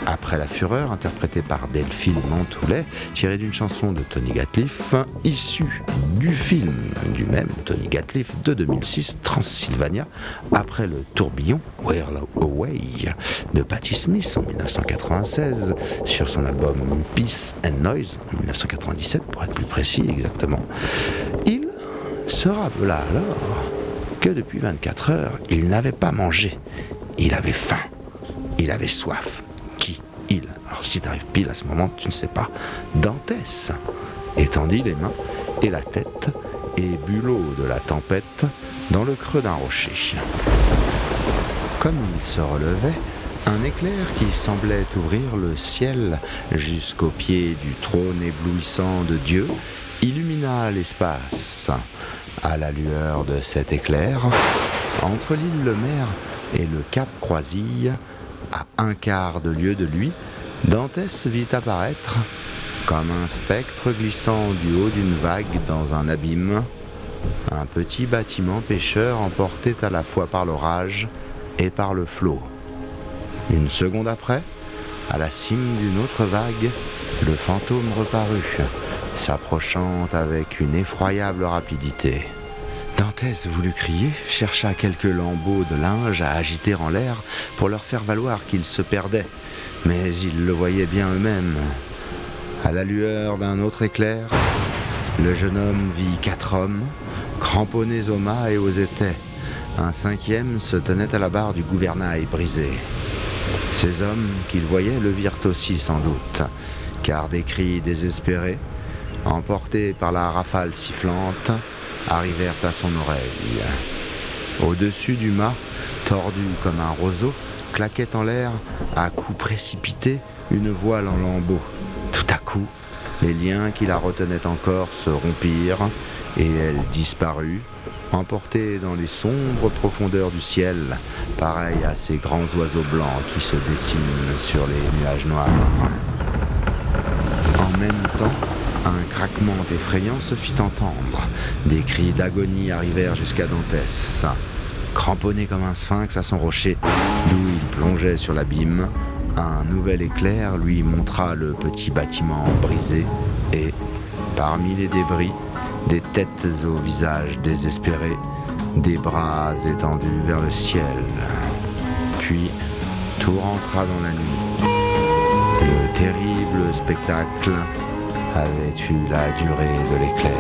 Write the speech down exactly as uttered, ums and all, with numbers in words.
Après la fureur, interprétée par Delphine Montoulet, tirée d'une chanson de Tony Gatliff, issue du film du même Tony Gatliff de deux mille six, Transylvania, après le tourbillon Whirl Away de Patti Smith en dix-neuf cent quatre-vingt-seize, sur son album Peace and Noise en dix-neuf cent quatre-vingt-dix-sept, pour être plus précis exactement. Il se rappela alors que depuis vingt-quatre heures, il n'avait pas mangé. Il avait faim. Il avait soif. Qui? Il. Alors si t'arrives pile à ce moment, tu ne sais pas. Dantès étendit les mains et la tête et but l'eau de la tempête dans le creux d'un rocher. Comme il se relevait, un éclair qui semblait ouvrir le ciel jusqu'au pied du trône éblouissant de Dieu illumina l'espace. À la lueur de cet éclair, entre l'île Lemaire et le cap Croisille, à un quart de lieue de lui, Dantès vit apparaître, comme un spectre glissant du haut d'une vague dans un abîme, un petit bâtiment pêcheur emporté à la fois par l'orage et par le flot. Une seconde après, à la cime d'une autre vague, le fantôme reparut, s'approchant avec une effroyable rapidité. Dantès voulut crier, chercha quelques lambeaux de linge à agiter en l'air pour leur faire valoir qu'ils se perdaient, mais ils le voyaient bien eux-mêmes. À la lueur d'un autre éclair, le jeune homme vit quatre hommes, cramponnés aux mâts et aux étais. Un cinquième se tenait à la barre du gouvernail brisé. Ces hommes qu'il voyait le virent aussi sans doute, car des cris désespérés, emportés par la rafale sifflante, arrivèrent à son oreille. Au-dessus du mât, tordu comme un roseau, claquait en l'air, à coups précipités, une voile en lambeaux. Tout à coup, les liens qui la retenaient encore se rompirent, et elle disparut, emportée dans les sombres profondeurs du ciel, pareille à ces grands oiseaux blancs qui se dessinent sur les nuages noirs. En même temps, un craquement effrayant se fit entendre. Des cris d'agonie arrivèrent jusqu'à Dantès. Cramponné comme un sphinx à son rocher, d'où il plongeait sur l'abîme, un nouvel éclair lui montra le petit bâtiment brisé et, parmi les débris, des têtes au visage désespéré, des bras étendus vers le ciel. Puis, tout rentra dans la nuit. Le terrible spectacle avait eu la durée de l'éclair.